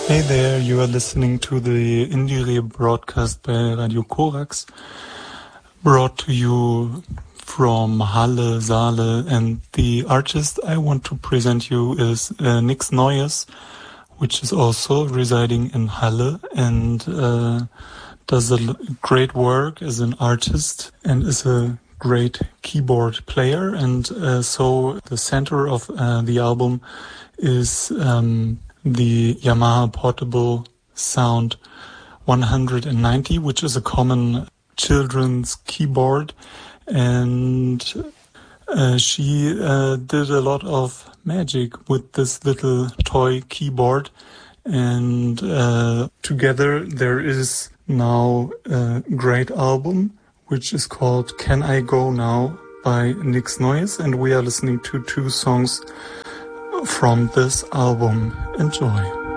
Hey there, you are listening to the Indire broadcast by Radio Korax, brought to you from Halle, Saale, and the artist I want to present you is Nix Neues, which is also residing in Halle and does a great work as an artist and is a great keyboard player. And so the center of the album is the Yamaha Portable Sound 190, which is a common children's keyboard. And she did a lot of magic with this little toy keyboard. And together there is now a great album, which is called Can I Go Now by Nix Neues. And we are listening to 2 songs from this album. Enjoy.